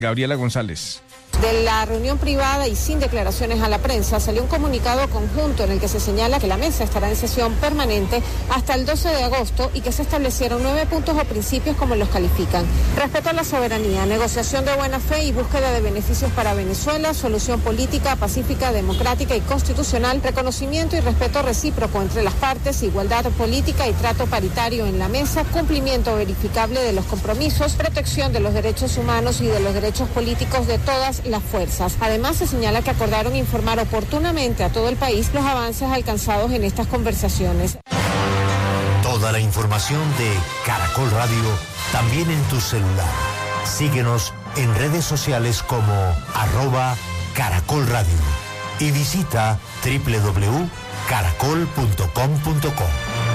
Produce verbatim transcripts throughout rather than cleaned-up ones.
Gabriela González. De la reunión privada y sin declaraciones a la prensa salió un comunicado conjunto en el que se señala que la mesa estará en sesión permanente hasta el doce de agosto y que se establecieron nueve puntos o principios como los califican: respeto a la soberanía, negociación de buena fe y búsqueda de beneficios para Venezuela, solución política, pacífica, democrática y constitucional, reconocimiento y respeto recíproco entre las partes, igualdad política y trato paritario en la mesa, cumplimiento verificable de los compromisos, protección de los derechos humanos y de los derechos políticos de todas las fuerzas. Además, se señala que acordaron informar oportunamente a todo el país los avances alcanzados en estas conversaciones. Toda la información de Caracol Radio también en tu celular. Síguenos en redes sociales como arroba Caracol Radio y visita doble u doble u doble u punto caracol punto com punto co.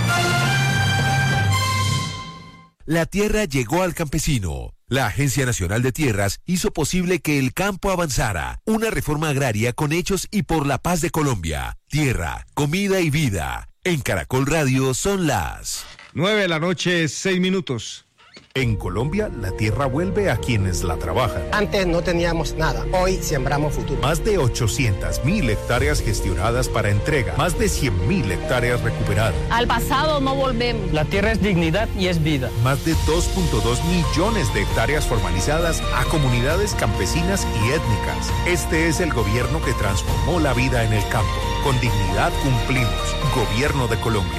La tierra llegó al campesino. La Agencia Nacional de Tierras hizo posible que el campo avanzara. Una reforma agraria con hechos y por la paz de Colombia. Tierra, comida y vida. En Caracol Radio son las nueve de la noche, seis minutos. En Colombia, la tierra vuelve a quienes la trabajan. Antes no teníamos nada, hoy sembramos futuro. Más de ochocientas mil hectáreas gestionadas para entrega, más de cien mil hectáreas recuperadas. Al pasado no volvemos. La tierra es dignidad y es vida. Más de dos punto dos millones de hectáreas formalizadas a comunidades campesinas y étnicas. Este es el gobierno que transformó la vida en el campo. Con dignidad cumplimos. Gobierno de Colombia.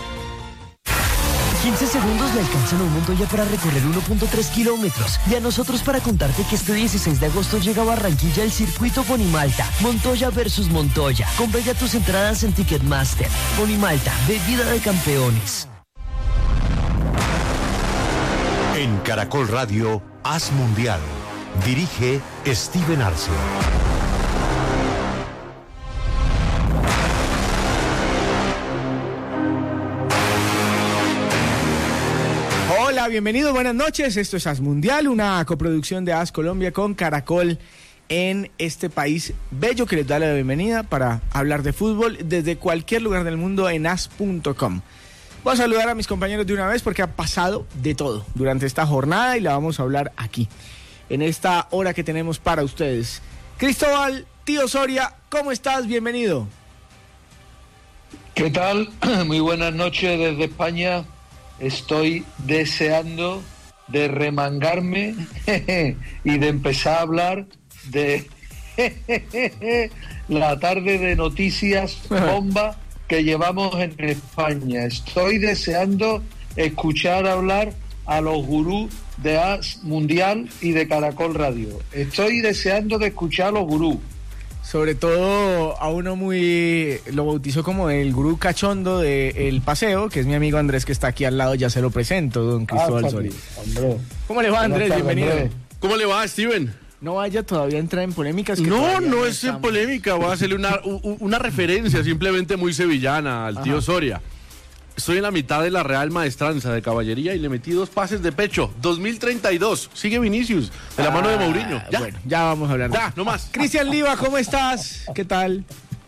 quince segundos le alcanzan a un Montoya para recorrer uno punto tres kilómetros. Y a nosotros para contarte que este dieciséis de agosto llega a Barranquilla el circuito Ponimalta. Montoya versus Montoya. Compra ya tus entradas en Ticketmaster. Ponimalta, bebida de campeones. En Caracol Radio, Haz Mundial. Dirige Steven Arce. Hola, bienvenidos, buenas noches. Esto es Haz Mundial, una coproducción de Haz Colombia con Caracol en este país bello que les da la bienvenida para hablar de fútbol desde cualquier lugar del mundo en haz punto com. Voy a saludar a mis compañeros de una vez porque ha pasado de todo durante esta jornada y la vamos a hablar aquí, en esta hora que tenemos para ustedes. Cristóbal, tío Soria, ¿cómo estás? Bienvenido. ¿Qué tal? Muy buenas noches desde España. Estoy deseando de remangarme y de empezar a hablar de la tarde de noticias bomba que llevamos en España. Estoy deseando escuchar hablar a los gurús de Haz Mundial y de Caracol Radio. Estoy deseando de escuchar a los gurús. Sobre todo a uno muy, lo bautizó como el gurú cachondo del paseo, que es mi amigo Andrés, que está aquí al lado. Ya se lo presento, don Cristóbal ah, Soria. ¿Cómo le va, Andrés? Tardes, bienvenido. Andrés. ¿Cómo le va, Steven? No vaya todavía a entrar en polémicas. Que no, no, no es estamos. en polémica. Voy a hacerle una, una referencia simplemente muy sevillana al tío Ajá. Soria. Estoy en la mitad de la Real Maestranza de Caballería y le metí dos pases de pecho. dos mil treinta y dos. Sigue Vinicius, de la ah, mano de Mourinho. ¿Ya? Bueno, ya vamos a hablar. Ya, no más. Cristian Liva, ¿cómo estás? ¿Qué tal?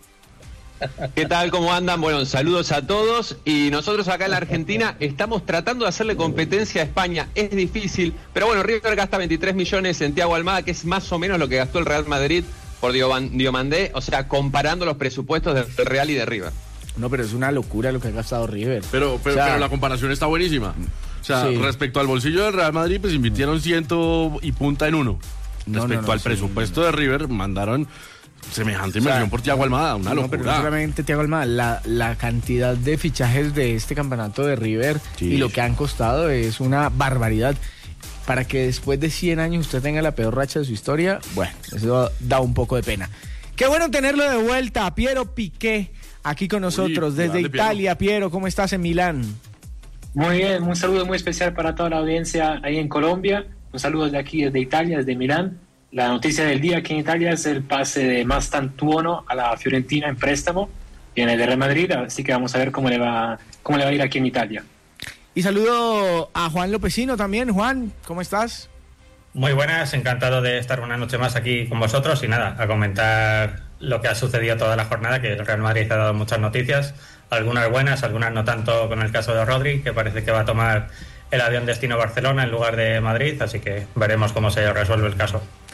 ¿Qué tal? ¿Cómo andan? Bueno, saludos a todos. Y nosotros acá en la Argentina estamos tratando de hacerle competencia a España. Es difícil, pero bueno, River gasta veintitrés millones en Thiago Almada, que es más o menos lo que gastó el Real Madrid por Diomandé. O sea, comparando los presupuestos del Real y de River. No, pero es una locura lo que ha gastado River. Pero, pero, o sea, pero la comparación está buenísima. O sea, sí. Respecto al bolsillo del Real Madrid, pues invirtieron ciento y punta en uno. No, respecto no, no, al sí, presupuesto no. de River, mandaron semejante inversión, o sea, por Thiago Almada, una no, locura. Pero no solamente Thiago Almada, la, la cantidad de fichajes de este campeonato de River sí. y lo que han costado es una barbaridad. Para que después de cien años usted tenga la peor racha de su historia, bueno, eso da un poco de pena. Qué bueno tenerlo de vuelta, Piero Piqué. Aquí con nosotros, Uy, desde Italia. Piero. Piero, ¿cómo estás en Milán? Muy bien, un saludo muy especial para toda la audiencia ahí en Colombia. Un saludo de aquí, desde Italia, desde Milán. La noticia del día aquí en Italia es el pase de Mastantuono a la Fiorentina en préstamo. Viene de Real Madrid, así que vamos a ver cómo le va, cómo le va a ir aquí en Italia. Y saludo a Juan Lopecino también. Juan, ¿cómo estás? Muy buenas, encantado de estar una noche más aquí con vosotros y nada, a comentar lo que ha sucedido toda la jornada, que el Real Madrid ha dado muchas noticias, algunas buenas, algunas no tanto, con el caso de Rodri, que parece que va a tomar el avión destino Barcelona en lugar de Madrid, así que veremos cómo se resuelve el caso.